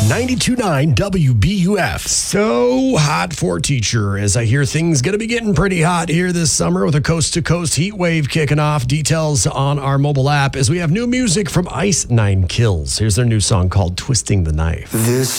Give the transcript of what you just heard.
92.9 WBUF. So hot for teacher, as I hear things going to be getting pretty hot here this summer with a coast-to-coast heat wave kicking off. Details on our mobile app as we have new music from Ice Nine Kills. Here's their new song called Twisting the Knife. This